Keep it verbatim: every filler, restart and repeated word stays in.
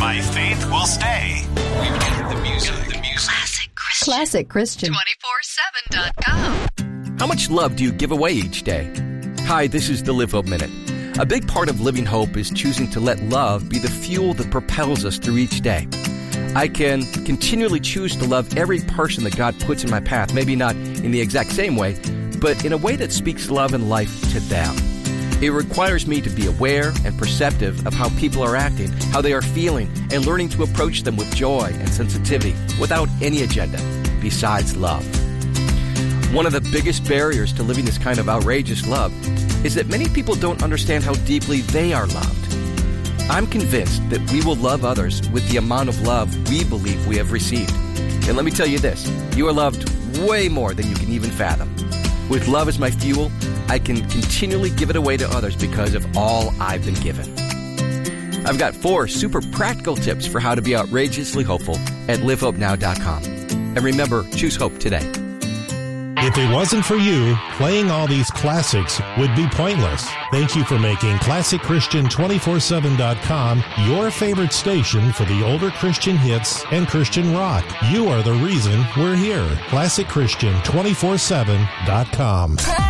My faith will stay. We've got the music. The music. Classic Christian. Classic Christian. two four seven dot com. How much love do you give away each day? Hi, this is the Live Hope Minute. A big part of living hope is choosing to let love be the fuel that propels us through each day. I can continually choose to love every person that God puts in my path, maybe not in the exact same way, but in a way that speaks love and life to them. It requires me to be aware and perceptive of how people are acting, how they are feeling, and learning to approach them with joy and sensitivity without any agenda besides love. One of the biggest barriers to living this kind of outrageous love is that many people don't understand how deeply they are loved. I'm convinced that we will love others with the amount of love we believe we have received. And let me tell you this, you are loved way more than you can even fathom. With love as my fuel, I can continually give it away to others because of all I've been given. I've got four super practical tips for how to be outrageously hopeful at live hope now dot com. And remember, choose hope today. If it wasn't for you, playing all these classics would be pointless. Thank you for making Classic Christian two four seven dot com your favorite station for the older Christian hits and Christian rock. You are the reason we're here. Classic Christian two four seven dot com.